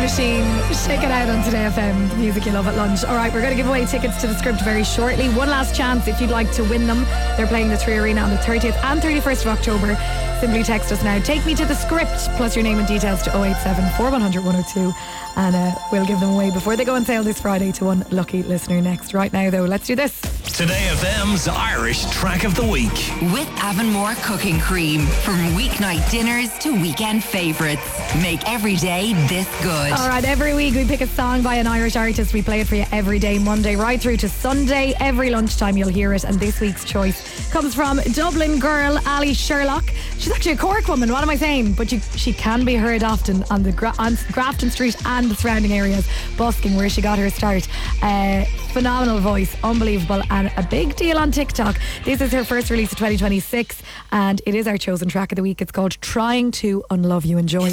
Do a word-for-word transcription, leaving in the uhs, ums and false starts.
Machine, shake it out on Today F M, the music you love at lunch. Alright, we're going to give away tickets to the Script very shortly. One last chance if you'd like to win them. They're playing the Three Arena on the thirtieth and thirty-first of October. Simply text us now, take me to the Script, plus your name and details to oh eight seven, four one hundred, one oh two, and uh, we'll give them away before they go on sale this Friday to one lucky listener next. Right now though, let's do this. Today F M's Irish Track of the Week. With Avonmore Cooking Cream. From weeknight dinners to weekend favourites. Make every day this good. Alright, every week we pick a song by an Irish artist. We play it for you every day, Monday right through to Sunday. Every lunchtime you'll hear it, and this week's choice comes from Dublin girl Ali Sherlock. She's actually a Cork woman, what am I saying? But you, she can be heard often on the Gra- on Grafton Street and the surrounding areas, busking, where she got her start. Uh, phenomenal voice, unbelievable, and a big deal on TikTok. This is her first release of twenty twenty-six, and it is our chosen track of the week. It's called Trying to Unlove You. Enjoy.